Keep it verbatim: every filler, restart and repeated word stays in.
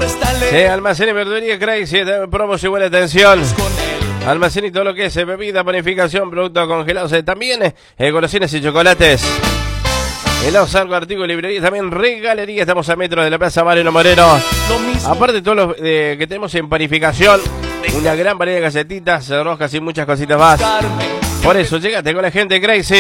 Sí, almacén y verdulería Crazy, promos y buena atención. Almacén y todo lo que es bebida, panificación, productos congelados, eh, también eh, golosinas y chocolates. Helados, algo, artículos, librería, también regalería. Estamos a metros de la Plaza Mariano Moreno. Aparte de todo lo eh, que tenemos en panificación, una gran variedad de galletitas, roscas y muchas cositas más. Por eso, llegate con la gente Crazy.